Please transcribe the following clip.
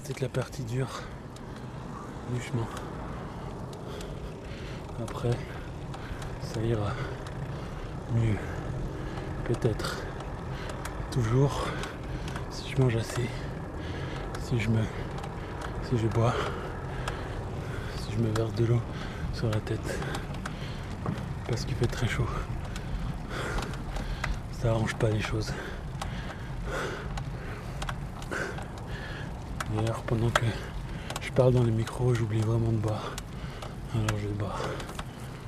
peut-être la partie dure du chemin. Après, ça ira mieux. Peut-être. Toujours, si je mange assez, si je bois, si je me verse de l'eau sur la tête, parce qu'il fait très chaud. Ça arrange pas les choses. D'ailleurs, pendant que je parle dans les micros, j'oublie vraiment de boire. Alors je vais boire.